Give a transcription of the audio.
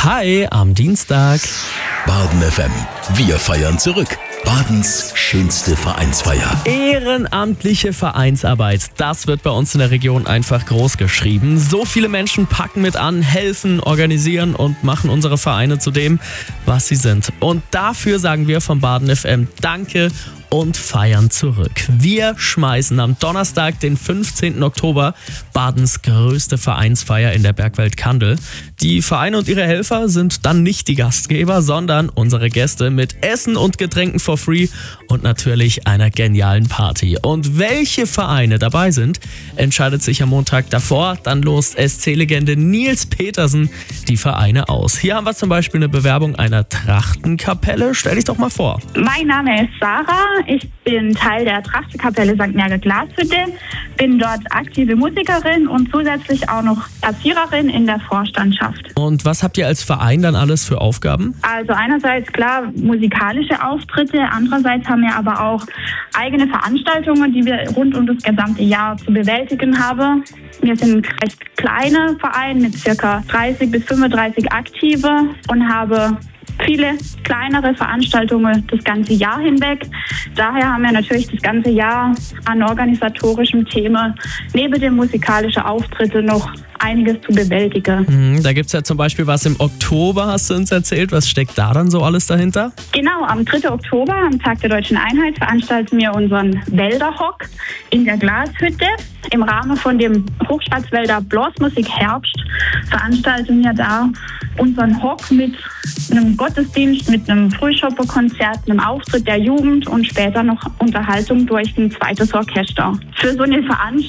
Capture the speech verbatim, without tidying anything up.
Hi, am Dienstag. Baden F M. Wir feiern zurück. Badens schönste Vereinsfeier. Ehrenamtliche Vereinsarbeit, das wird bei uns in der Region einfach groß geschrieben. So viele Menschen packen mit an, helfen, organisieren und machen unsere Vereine zu dem, was sie sind. Und dafür sagen wir von Baden F M Danke und feiern zurück. Wir schmeißen am Donnerstag, den fünfzehnten Oktober, Badens größte Vereinsfeier in der Bergwelt Kandel. Die Vereine und ihre Helfer sind dann nicht die Gastgeber, sondern unsere Gäste mit Essen und Getränken for free und natürlich einer genialen Party. Und welche Vereine dabei sind, entscheidet sich am Montag davor. Dann lost S C-Legende Nils Petersen die Vereine aus. Hier haben wir zum Beispiel eine Bewerbung einer Trachtenkapelle. Stell dich doch mal vor. Mein Name ist Sarah. Ich bin Teil der Trachtenkapelle Sankt Merge Glashütte, bin dort aktive Musikerin und zusätzlich auch noch Kassiererin in der Vorstandschaft. Und was habt ihr als Verein dann alles für Aufgaben? Also einerseits klar musikalische Auftritte, andererseits haben wir aber auch eigene Veranstaltungen, die wir rund um das gesamte Jahr zu bewältigen haben. Wir sind ein recht kleiner Verein mit ca. dreißig bis fünfunddreißig Aktive und haben viele kleinere Veranstaltungen das ganze Jahr hinweg. Daher haben wir natürlich das ganze Jahr an organisatorischem Thema neben den musikalischen Auftritten noch einiges zu bewältigen. Mhm, da gibt es ja zum Beispiel was im Oktober, hast du uns erzählt. Was steckt da dann so alles dahinter? Genau, am dritten Oktober, am Tag der Deutschen Einheit, veranstalten wir unseren Wälderhock in der Glashütte. Im Rahmen von dem Hochschwarzwälder Blasmusik Herbst veranstalten wir da unseren Hock mit einem Gottesdienst, mit einem Frühschopperkonzert, einem Auftritt der Jugend und später noch Unterhaltung durch ein zweites Orchester. Für so eine Veranstaltung